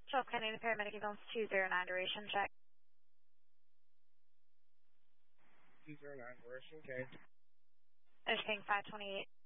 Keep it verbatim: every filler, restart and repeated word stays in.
twelve Kennedy paramedic events two zero nine duration check. two zero nine duration, okay. There's ping five twenty-eight.